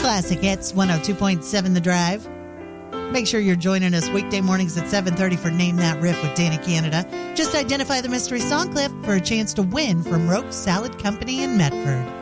Classic Hits, 102.7 The Drive. Make sure you're joining us weekday mornings at 7:30 for Name That Riff with Danny Canada. Just identify the mystery song clip for a chance to win from Roke Salad Company in Medford.